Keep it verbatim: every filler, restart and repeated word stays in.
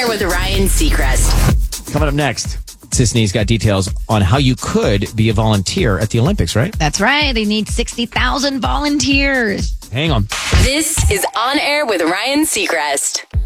Air with Ryan Seacrest. Coming up next, Sisney's got details on how you could be a volunteer at the Olympics, right? That's right. They need sixty thousand volunteers. Hang on. This is On Air with Ryan Seacrest.